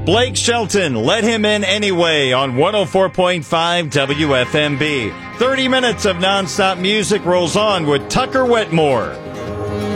Blake Shelton, Let Him In Anyway on 104.5 WFMB. 30 minutes of nonstop music rolls on with Tucker Wetmore.